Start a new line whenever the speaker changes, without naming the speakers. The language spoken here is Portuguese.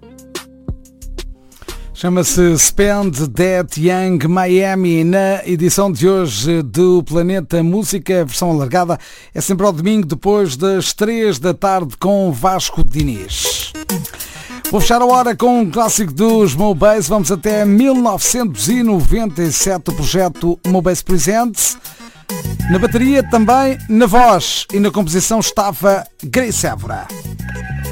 Chama-se Spend That Young Miami. Na edição de hoje do Planeta Música, versão alargada, é sempre ao domingo depois das 3 da tarde com Vasco Diniz. Vou fechar a hora com um clássico dos Mobase. Vamos até 1997, o projeto Mobase Presents. Na bateria também, na voz e na composição estava Grace Évora.